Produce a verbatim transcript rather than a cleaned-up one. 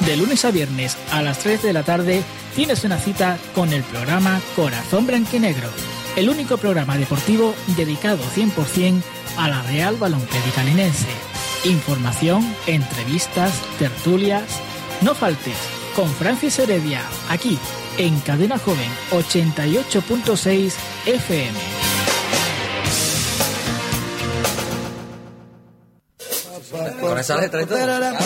De lunes a viernes a las tres de la tarde tienes una cita con el programa Corazón Blanquinegro, el único programa deportivo dedicado cien por ciento a la Real Balonclérica Linense. Información, entrevistas, tertulias. No faltes con Francis Heredia, aquí en Cadena Joven ochenta y ocho punto seis F M. Con esa letra y todo.